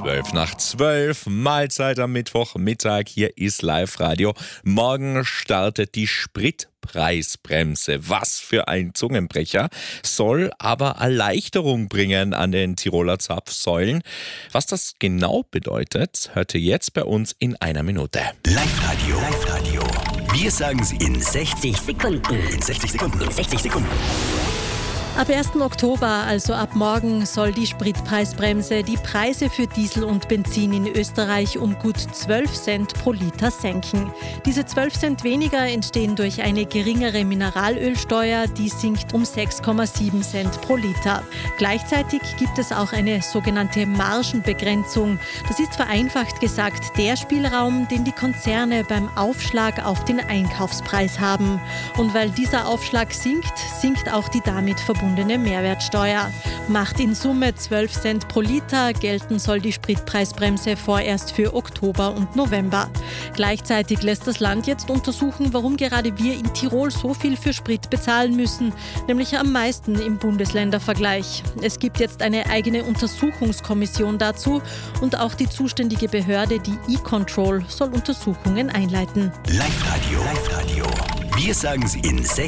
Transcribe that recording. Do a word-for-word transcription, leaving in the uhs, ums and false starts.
Zwölf nach zwölf, Mahlzeit am Mittwochmittag, hier ist Live-Radio. Morgen startet die Spritpreisbremse. Was für ein Zungenbrecher, soll aber Erleichterung bringen an den Tiroler Zapfsäulen. Was das genau bedeutet, hört ihr jetzt bei uns in einer Minute. Live-Radio, Live-Radio. Wir sagen es in sechzig Sekunden. In sechzig Sekunden. In sechzig Sekunden. Ab ersten Oktober, also ab morgen, soll die Spritpreisbremse die Preise für Diesel und Benzin in Österreich um gut zwölf Cent pro Liter senken. Diese zwölf Cent weniger entstehen durch eine geringere Mineralölsteuer, die sinkt um sechs Komma sieben Cent pro Liter. Gleichzeitig gibt es auch eine sogenannte Margenbegrenzung. Das ist vereinfacht gesagt der Spielraum, den die Konzerne beim Aufschlag auf den Einkaufspreis haben. Und weil dieser Aufschlag sinkt, sinkt auch die damit verbundene Mehrwertsteuer. Macht in Summe zwölf Cent pro Liter, gelten soll die Spritpreisbremse vorerst für Oktober und November. Gleichzeitig lässt das Land jetzt untersuchen, warum gerade wir in Tirol so viel für Sprit bezahlen müssen, nämlich am meisten im Bundesländervergleich. Es gibt jetzt eine eigene Untersuchungskommission dazu und auch die zuständige Behörde, die E-Control, soll Untersuchungen einleiten. Live-Radio, Live-Radio. Wir sagen es in sechzig